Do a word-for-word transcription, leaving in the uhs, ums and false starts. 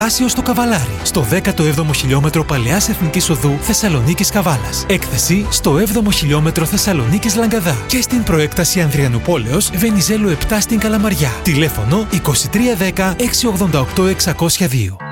Άσιο στο Καβαλάρι, στο δέκατο έβδομο χιλιόμετρο Παλαιάς Εθνικής Οδού Θεσσαλονίκης Καβάλας. Έκθεση στο έβδομο χιλιόμετρο Θεσσαλονίκης Λαγκαδά και στην προέκταση Ανδριανουπόλεως Βενιζέλου επτά στην Καλαμαριά. Τηλέφωνο είκοσι τρία δέκα έξι ογδόντα οκτώ εξακόσια δύο.